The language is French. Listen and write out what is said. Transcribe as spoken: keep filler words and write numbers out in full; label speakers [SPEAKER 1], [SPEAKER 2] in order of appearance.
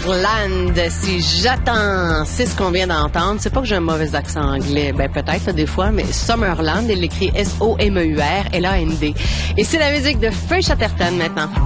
[SPEAKER 1] Summerland, si j'attends, c'est ce qu'on vient d'entendre. C'est pas que j'ai un mauvais accent anglais, ben peut-être là, des fois, mais Summerland, il l'écrit S O M E U R L A N D. Et c'est la musique de Feu Chatterton maintenant.